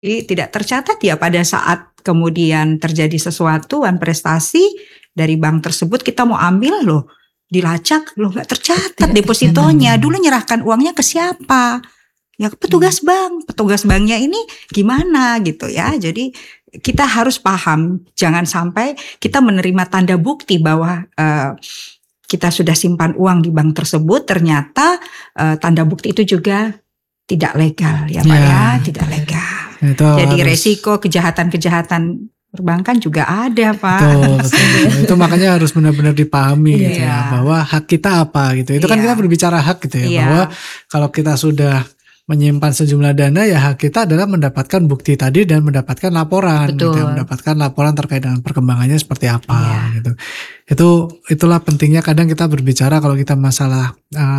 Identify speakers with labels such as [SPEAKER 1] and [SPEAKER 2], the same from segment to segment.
[SPEAKER 1] Jadi tidak tercatat ya pada saat kemudian terjadi sesuatu, prestasi dari bank tersebut kita mau ambil loh, dilacak loh nggak tercatat depositonya. Dulu nyerahkan uangnya ke siapa? Ya petugas bank. Petugas banknya ini gimana gitu ya. Jadi kita harus paham, jangan sampai kita menerima tanda bukti bahwa kita sudah simpan uang di bank tersebut, ternyata tanda bukti itu juga tidak legal ya Pak ya, tidak legal. Jadi resiko kejahatan-kejahatan perbankan juga ada Pak.
[SPEAKER 2] Betul. Itu makanya harus benar-benar dipahami gitu ya, bahwa hak kita apa gitu. Itu kan kita berbicara hak gitu ya, bahwa kalau kita sudah menyimpan sejumlah dana ya hak kita adalah mendapatkan bukti tadi dan mendapatkan laporan gitu ya, mendapatkan laporan terkait dengan perkembangannya seperti apa gitu. Itulah pentingnya kadang kita berbicara kalau kita masalah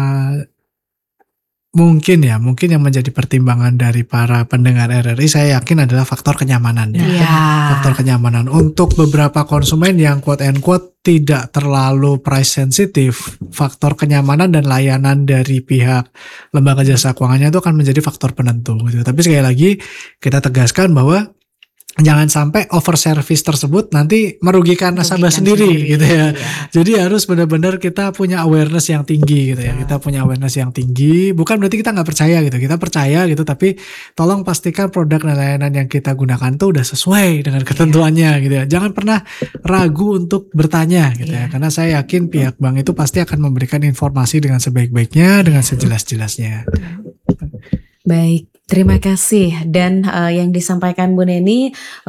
[SPEAKER 2] mungkin yang menjadi pertimbangan dari para pendengar RRI saya yakin adalah faktor kenyamanan faktor kenyamanan untuk beberapa konsumen yang quote and quote tidak terlalu price sensitif. Faktor kenyamanan dan layanan dari pihak lembaga jasa keuangannya itu akan menjadi faktor penentu gitu. Tapi sekali lagi kita tegaskan bahwa jangan sampai over service tersebut nanti merugikan nasabah sendiri gitu ya. Jadi harus benar-benar kita punya awareness yang tinggi gitu ya. Kita punya awareness yang tinggi, bukan berarti kita nggak percaya gitu. Kita percaya gitu, tapi tolong pastikan produk dan layanan yang kita gunakan tuh udah sesuai dengan ketentuannya gitu ya. Jangan pernah ragu untuk bertanya gitu ya. Karena saya yakin pihak bank itu pasti akan memberikan informasi dengan sebaik-baiknya, dengan sejelas-jelasnya.
[SPEAKER 3] Baik, terima kasih. Dan yang disampaikan Bu Neni,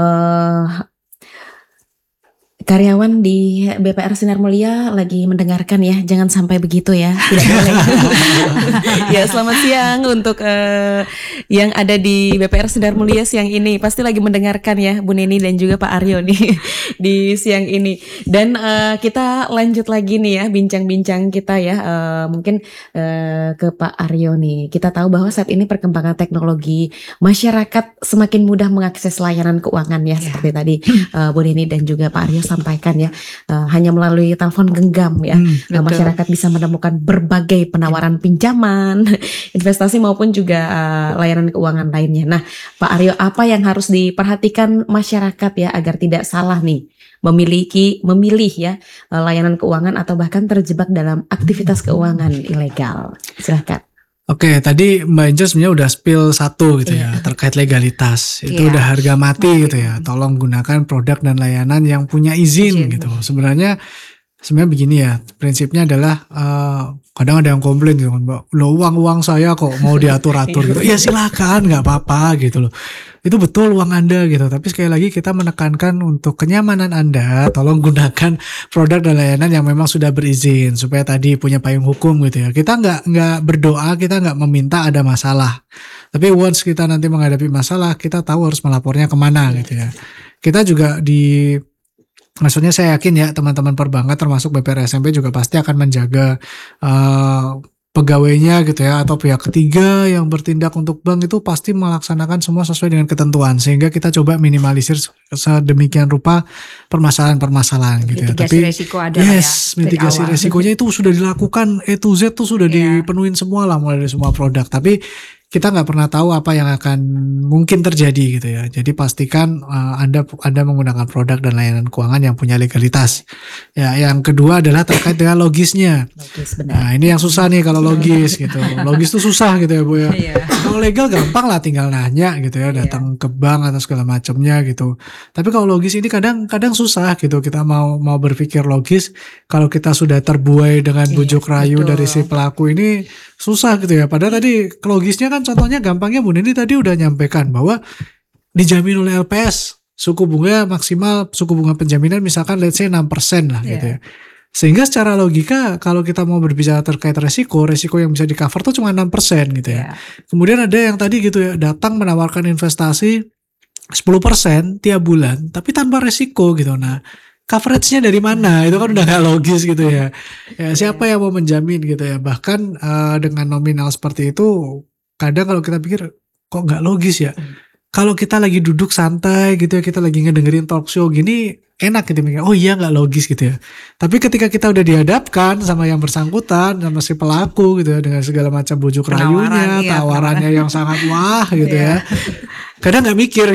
[SPEAKER 3] karyawan di BPR Sinar Mulia lagi mendengarkan ya, jangan sampai begitu ya, tidak boleh. Ya, selamat siang untuk yang ada di BPR Sinar Mulia siang ini, pasti lagi mendengarkan ya Bu Neni dan juga Pak Aryo nih di siang ini. Dan kita lanjut lagi nih ya bincang-bincang kita ya, mungkin ke Pak Aryo nih. Kita tahu bahwa saat ini perkembangan teknologi, masyarakat semakin mudah mengakses layanan keuangan ya, seperti tadi Bu Neni dan juga Pak Aryo sampaikan ya, hanya melalui telepon genggam ya, masyarakat bisa menemukan berbagai penawaran pinjaman, investasi maupun juga layanan keuangan lainnya. Nah, Pak Aryo, apa yang harus diperhatikan masyarakat ya agar tidak salah nih memilih ya layanan keuangan atau bahkan terjebak dalam aktivitas keuangan ilegal? Silahkan.
[SPEAKER 2] Oke, tadi Mbak Injo sebenarnya udah spill satu gitu ya, terkait legalitas. Itu udah harga mati gitu ya. Tolong gunakan produk dan layanan yang punya izin gitu. Sebenarnya begini ya, prinsipnya adalah kadang ada yang komplain gitu, lo uang saya kok mau diatur-atur gitu. Ya silakan, nggak apa-apa gitu loh. Itu betul uang Anda gitu. Tapi sekali lagi kita menekankan untuk kenyamanan Anda, tolong gunakan produk dan layanan yang memang sudah berizin supaya tadi punya payung hukum gitu ya. Kita nggak berdoa, kita nggak meminta ada masalah. Tapi once kita nanti menghadapi masalah, kita tahu harus melapornya kemana gitu ya. Kita juga maksudnya saya yakin ya teman-teman perbankan termasuk BPR SMP juga pasti akan menjaga pegawainya gitu ya, atau pihak ketiga yang bertindak untuk bank itu pasti melaksanakan semua sesuai dengan ketentuan, sehingga kita coba minimalisir sedemikian rupa permasalahan-permasalahan gitu ya. Tapi
[SPEAKER 1] resiko ada
[SPEAKER 2] mitigasi resikonya itu sudah dilakukan, A to Z tuh sudah dipenuhin semua lah, mulai dari semua produk. Tapi kita nggak pernah tahu apa yang akan mungkin terjadi gitu ya. Jadi pastikan Anda menggunakan produk dan layanan keuangan yang punya legalitas. Ya, yang kedua adalah terkait dengan logisnya. Nah, ini yang susah nih kalau logis gitu. Logis tuh susah gitu ya Bu ya. Kalau legal gampang lah, tinggal nanya gitu ya, datang ke bank atau segala macamnya gitu. Tapi kalau logis ini kadang susah gitu. Kita mau berpikir logis kalau kita sudah terbuai dengan bujuk rayu dari si pelaku ini, susah gitu ya. Padahal tadi logisnya kan contohnya gampangnya Bu Nini tadi udah nyampaikan bahwa dijamin oleh LPS suku bunga maksimal, suku bunga penjaminan misalkan let's say 6% lah gitu ya. Sehingga secara logika kalau kita mau berbicara terkait resiko yang bisa di cover tuh cuma 6% gitu ya. Kemudian ada yang tadi gitu ya, datang menawarkan investasi 10% tiap bulan tapi tanpa resiko gitu. Nah, coveragenya dari mana? Itu kan udah gak logis gitu ya. Siapa yang mau menjamin gitu ya. Bahkan dengan nominal seperti itu, kadang kalau kita pikir kok gak logis ya. Kalau kita lagi duduk santai gitu ya, kita lagi ngedengerin talk show gini, enak gitu mikir, oh iya nggak logis gitu ya. Tapi ketika kita udah dihadapkan sama yang bersangkutan, sama si pelaku gitu ya, dengan segala macam bujuk rayunya, tawarannya yang sangat wah gitu ya. Kadang nggak mikir